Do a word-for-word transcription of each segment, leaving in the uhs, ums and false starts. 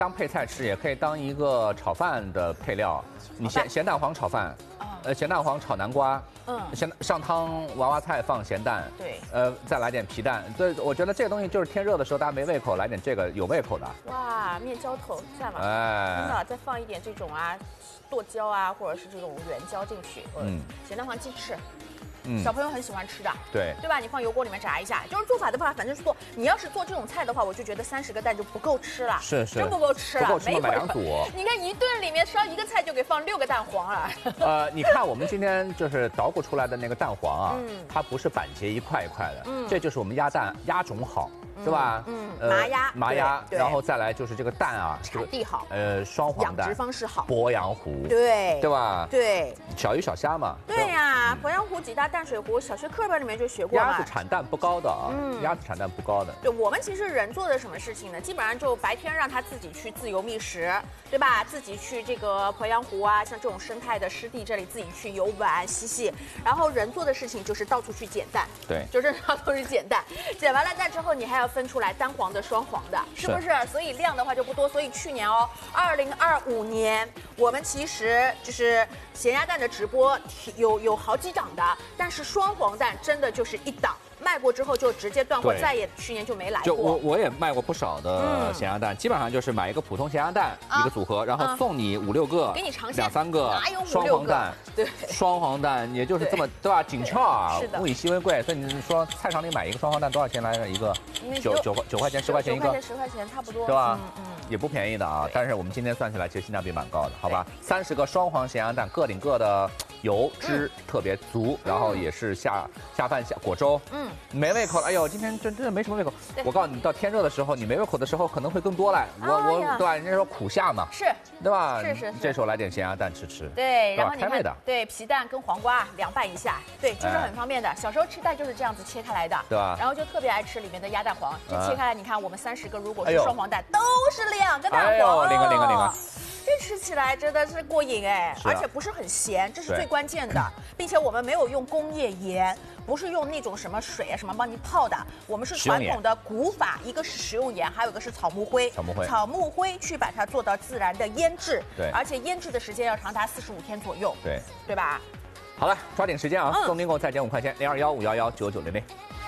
当配菜吃，也可以当一个炒饭的配料。你咸咸蛋黄炒饭，呃，咸蛋黄炒南瓜，嗯，咸上汤娃娃菜放咸蛋， 对， 呃，再来点皮蛋。对，我觉得这个东西就是天热的时候大家没胃口，来点这个有胃口的。 哇，面浇头赞了， 哎， 真的，再放一点这种啊剁椒啊，或者是这种圆椒进去，嗯，咸蛋黄鸡翅。嗯，小朋友很喜欢吃的， 对对吧？你放油锅里面炸一下，就是做法的话，反正是做。你要是做这种菜的话，我就觉得三十个蛋就不够吃了， 是是， 真不够吃了， 不够吃买两组。 你看一顿里面烧一个菜就给放六个蛋黄了。 呃，你看我们今天就是捣鼓出来的那个蛋黄啊，嗯、它不是板结一块一块的，嗯，这就是我们鸭蛋鸭种好。是吧？ 嗯，麻鸭， 麻鸭，然后再来就是这个蛋啊， 产地好， 呃，双黄蛋， 养殖方式好， 鄱阳湖， 对， 对吧？ 对， 小鱼小虾嘛。 对呀，鄱阳湖几大淡水湖，小学课本里面就学过嘛。 鸭子产蛋不高的啊，嗯，鸭子产蛋不高的。 对，我们其实人做的什么事情呢？基本上就白天让它自己去自由觅食，对吧？自己去这个鄱阳湖啊，像这种生态的湿地这里自己去游玩嬉戏。然后人做的事情就是到处去捡蛋， 对， 就是到处去捡蛋。捡完了蛋之后，你还要分出来单黄的、双黄的，是不是？所以量的话就不多。所以去年哦，二零二五年我们其实就是咸鸭蛋的直播有有好几档的，但是双黄蛋真的就是一档。卖过之后就直接断货，再也去年就没来过。 就我我也卖过不少的咸鸭蛋，嗯、基本上就是买一个普通咸鸭蛋、啊、一个组合，然后送你五六个， 给你尝鲜， 两三个， 哪有双黄蛋？ 对， 双黄蛋也就是这么对吧？紧俏啊， 是的， 物以稀为贵，所以你说菜场里买一个双黄蛋多少钱来着？一个九九九块钱，十块钱一个， 九块钱十块钱差不多， 对吧？ 嗯嗯， 也不便宜的啊。但是我们今天算起来，其实性价比蛮高的，好吧？三十个双黄咸鸭蛋，个顶个的油脂特别足，然后也是下下饭下果粥，嗯，没胃口了。哎呦，今天真真的没什么胃口。我告诉你，到天热的时候，你没胃口的时候可能会更多来。我我对吧？人家说苦夏嘛， 是， 对吧？ 是是。 这时候来点咸鸭蛋吃吃。 对，然后你看， 的对皮蛋跟黄瓜凉拌一下，对，就是很方便的。小时候吃蛋就是这样子切开来的， 对吧？ 然后就特别爱吃里面的鸭蛋黄，这切开来，你看我们三十个，如果是双黄蛋，都是两个蛋黄， 零个零个零个。 这吃起来真的是过瘾哎，而且不是很咸，这是最关键的，并且我们没有用工业盐，不是用那种什么水啊什么帮你泡的，我们是传统的古法，一个是食用盐，还有一个是草木灰， 草木灰， 草木灰去把它做到自然的腌制， 对， 而且腌制的时间要长达四十五天左右， 对， 对吧？ 好了，抓紧时间啊，送订购再减五块钱，零二幺五幺幺九九零零。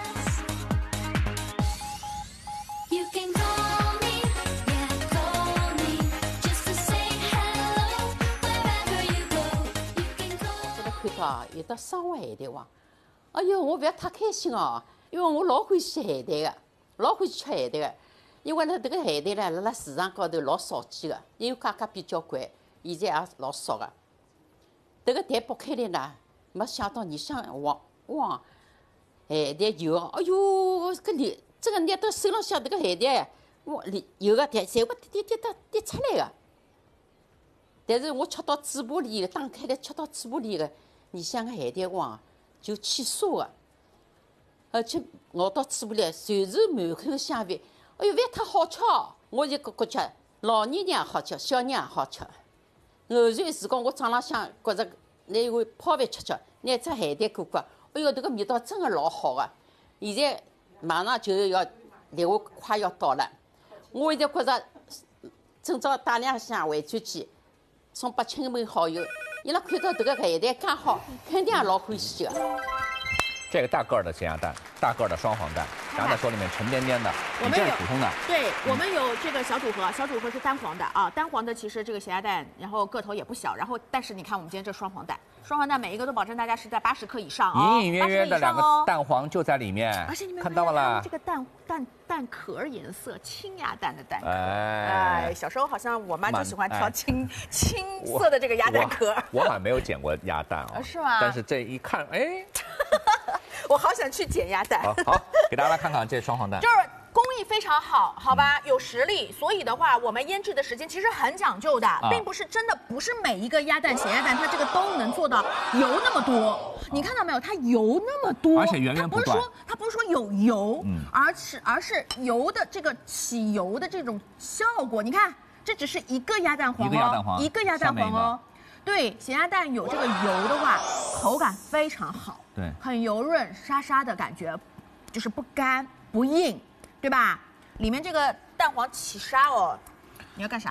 啊，有到生活海带哇！哎哟，我不要太开心哦，因为我老欢喜吃海带的，老欢喜吃海带的。因为呢，这个海带呢，辣辣市场高头老少见的，因为价格比较贵，现在也老少的。这个蛋剥开来呢，没想到你像黄黄海带油，哎哟，这里这个捏到手浪向这个海带，哇，里油个蛋全部滴滴滴滴出来的。但是我吃到嘴巴里的，打开来吃到嘴巴里的。你像个海带黄就起酥的，而且咬到嘴巴里全是满口香味。哎哟，饭太好吃哦！我就觉觉老年人也好吃，小人也好吃。偶然时光，我早浪向觉着拿一碗泡饭吃吃，拿只海带过过，哎哟，这个味道真的老好的。现在马上就要礼物快要到了，我现在觉着正早带两箱回转去送给亲朋好友。伊拉看到这个海带刚好，肯定也老欢喜的。 这个大个儿的咸鸭蛋，大个儿的双黄蛋，夹在手里面沉甸甸的。 我们有普通的， 对，我们有这个小组合，小组合是单黄的啊，单黄的其实这个咸鸭蛋，然后个头也不小，然后但是你看我们今天这双黄蛋，双黄蛋每一个都保证大家是在八十克以上啊， 隐隐约约的两个蛋黄就在里面， 而且你们看到了这个蛋蛋蛋壳颜色，青鸭蛋的蛋壳， 哎， 小时候好像我妈就喜欢挑青青色的这个鸭蛋壳， 我好像没有捡过鸭蛋啊， 是吗？ 但是这一看，哎。 我好想去捡鸭蛋。 好，好，给大家来看看这双黄蛋， 就是工艺非常好，好吧，有实力，所以的话，我们腌制的时间其实很讲究的，啊、并不是真的不是每一个鸭蛋咸鸭蛋它这个都能做到油那么多。你看到没有？它油那么多， 而且源源不断。 它不是说它不是说有油，嗯，而是而是油的这个起油的这种效果。你看，这只是一个鸭蛋黄哦， 一个鸭蛋黄， 一个鸭蛋黄哦。对，咸鸭蛋有这个油的话，口感非常好， 对， 很油润沙沙的感觉，就是不干不硬，对吧？里面这个蛋黄起沙哦，你要干啥？